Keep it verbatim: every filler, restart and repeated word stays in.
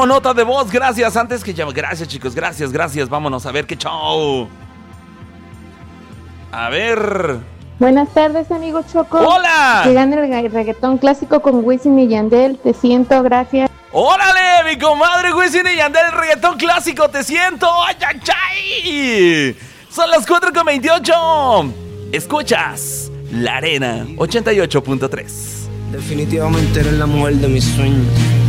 Nota de voz, gracias. Antes que llame, gracias chicos, gracias, gracias. Vámonos a ver qué show. A ver. Buenas tardes, amigo Choco. ¡Hola! Que gane el reggaetón clásico con Wisin y Yandel. Te siento, gracias. ¡Órale, mi comadre Wisin y Yandel, el reggaetón clásico! ¡Te siento! ¡Ay, ay, ay! Son las cuatro con veintiocho. Escuchas La Arena ochenta y ocho punto tres. Definitivamente eres la mujer de mis sueños.